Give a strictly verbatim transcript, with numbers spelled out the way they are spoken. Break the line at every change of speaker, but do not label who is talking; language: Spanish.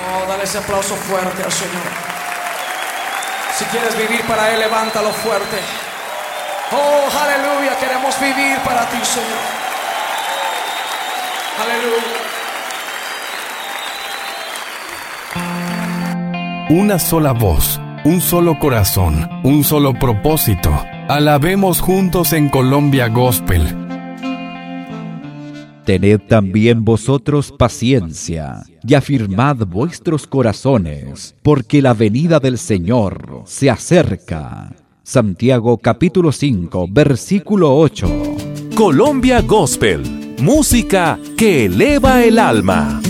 Oh, dale ese aplauso fuerte al Señor. Si quieres vivir para Él, levántalo fuerte. Oh, aleluya, queremos vivir para ti, Señor. Aleluya.
Una sola voz, un solo corazón, un solo propósito. Alabemos juntos en Colombia Gospel.
Tened también vosotros paciencia, y afirmad vuestros corazones, porque la venida del Señor se acerca. Santiago capítulo cinco, versículo ocho.
Colombia Gospel, música que eleva el alma.